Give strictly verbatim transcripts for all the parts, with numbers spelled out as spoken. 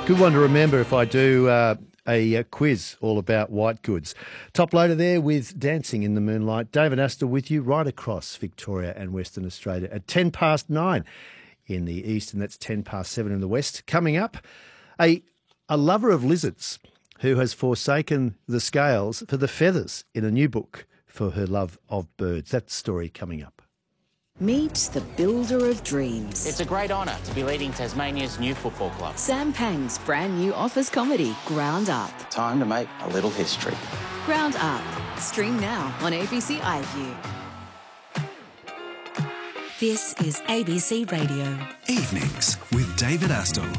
Good one to remember if I do uh, a, a quiz all about white goods. Top loader there with Dancing in the Moonlight. David Astor with you right across Victoria and Western Australia at ten past nine in the east, and that's ten past seven in the west. Coming up, a, a lover of lizards who has forsaken the scales for the feathers in a new book for her love of birds. That's the story coming up. Meet the builder of dreams. It's a great honour to be leading Tasmania's new football club. Sam Pang's brand new office comedy, Ground Up. Time to make a little history. Ground Up. Stream now on A B C iView. This is A B C Radio. Evenings with David Astor.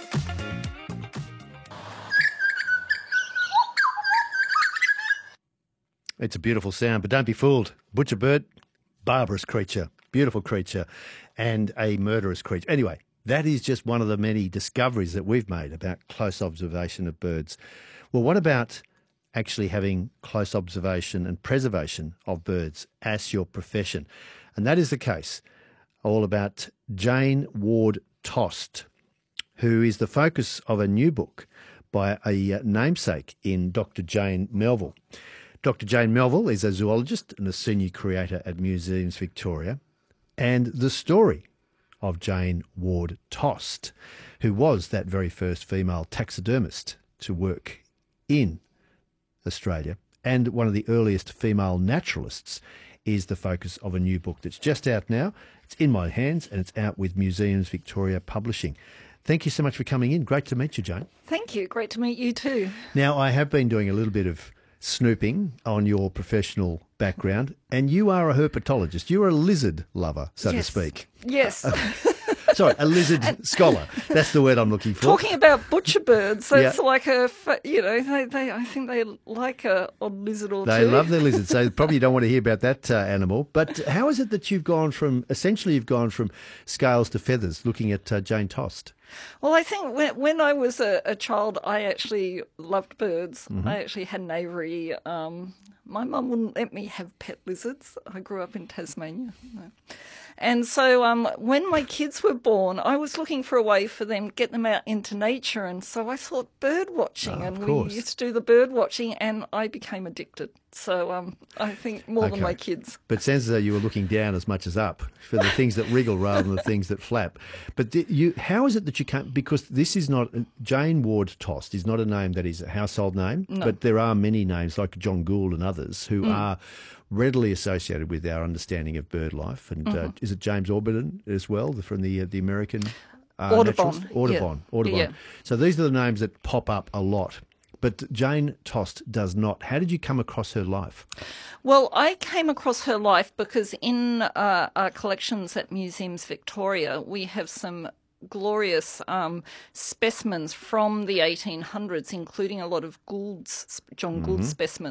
It's a beautiful sound, but don't be fooled. Butcherbird, barbarous creature, beautiful creature, and a murderous creature. Anyway, that is just one of the many discoveries that we've made about close observation of birds. Well, what about actually having close observation and preservation of birds as your profession? And that is the case all about Jane Ward Tost, who is the focus of a new book by a namesake in Doctor Jane Melville. Doctor Jane Melville is a zoologist and a senior curator at Museums Victoria. And the story of Jane Ward Tost, who was that very first female taxidermist to work in Australia and one of the earliest female naturalists, is the focus of a new book that's just out now. It's in my hands and it's out with Museums Victoria Publishing. Thank you so much for coming in. Great to meet you, Jane. Thank you. Great to meet you too. Now, I have been doing a little bit of snooping on your professional background, and you are a herpetologist. You're a lizard lover, so yes. to speak. Yes. Sorry, a lizard scholar. That's the word I'm looking for. Talking about butcher birds, so Yeah. it's like a, you know, they, they, I think they like a odd lizard or They two. love their lizards, so probably you don't want to hear about that uh, animal. But how is it that you've gone from, essentially you've gone from scales to feathers, looking at uh, Jane Tost? Well, I think when, when I was a, a child, I actually loved birds. Mm-hmm. I actually had an aviary. Um, my mum wouldn't let me have pet lizards. I grew up in Tasmania. No. And so um, when my kids were born, I was looking for a way for them to get them out into nature. And so I thought bird watching. Oh, and of we course. used to do the bird watching, and I became addicted. So um, I think more Okay. than my kids. But it sounds as though you were looking down as much as up for the things that wriggle rather than the things that flap. But di- you, how is it that you can't, because this is not, Jane Ward Tost is not a name that is a household name, No. but there are many names like John Gould and others who Mm. are readily associated with our understanding of bird life. And Mm-hmm. uh, is it James Audubon as well, the, from the, uh, the American uh, Audubon, naturalist? Audubon, yeah. Audubon. Yeah. So these are the names that pop up a lot. But Jane Tost does not. How did you come across her life? Well, I came across her life because in uh, our collections at Museums Victoria, we have some glorious um, specimens from the eighteen hundreds, including a lot of Gould's, John Gould's specimens.